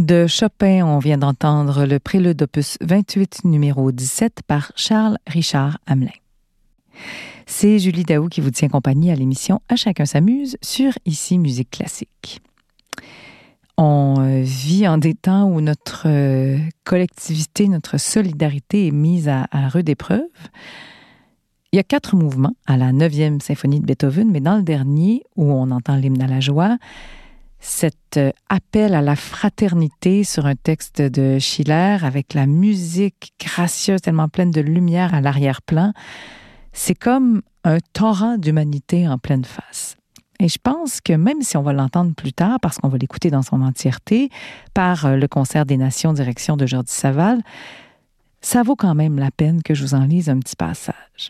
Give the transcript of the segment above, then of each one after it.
De Chopin, on vient d'entendre le prélude opus 28 numéro 17 par Charles Richard Hamelin. C'est Julie Daou qui vous tient compagnie à l'émission À chacun s'amuse sur Ici Musique Classique. On vit en des temps où notre collectivité, notre solidarité est mise à rude épreuve. Il y a 4 mouvements à la 9e symphonie de Beethoven, mais dans le dernier, où on entend l'hymne à la joie, cet appel à la fraternité sur un texte de Schiller avec la musique gracieuse, tellement pleine de lumière à l'arrière-plan, c'est comme un torrent d'humanité en pleine face. Et je pense que même si on va l'entendre plus tard, parce qu'on va l'écouter dans son entièreté, par le Concert des Nations, direction de Jordi Savall, ça vaut quand même la peine que je vous en lise un petit passage.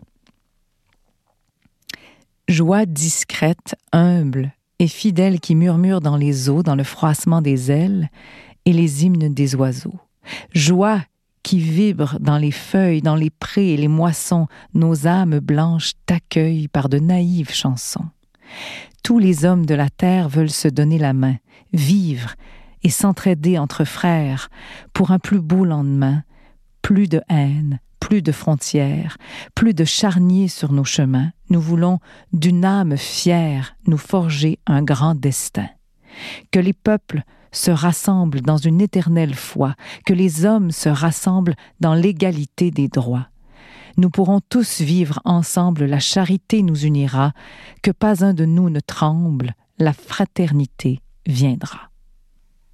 Joie discrète, humble et fidèle qui murmure dans les eaux, dans le froissement des ailes et les hymnes des oiseaux. Joie qui vibre dans les feuilles, dans les prés et les moissons, nos âmes blanches t'accueillent par de naïves chansons. Tous les hommes de la terre veulent se donner la main, vivre et s'entraider entre frères pour un plus beau lendemain, plus de haine, plus de frontières, plus de charniers sur nos chemins. Nous voulons d'une âme fière nous forger un grand destin. Que les peuples se rassemblent dans une éternelle foi, que les hommes se rassemblent dans l'égalité des droits. Nous pourrons tous vivre ensemble, la charité nous unira, que pas un de nous ne tremble, la fraternité viendra.